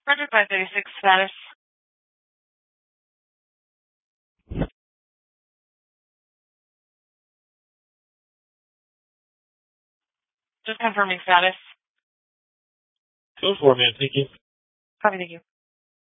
Project 536 status. Just confirming status. Go for it, man. Thank you. Copy, thank you.